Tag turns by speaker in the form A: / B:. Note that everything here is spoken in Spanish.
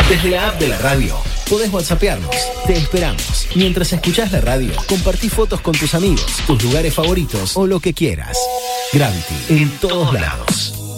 A: Desde la app de la radio, podés whatsappearnos. Te esperamos. Mientras escuchás la radio, compartí fotos con tus amigos, tus lugares favoritos o lo que quieras. Gravity, en todos lados.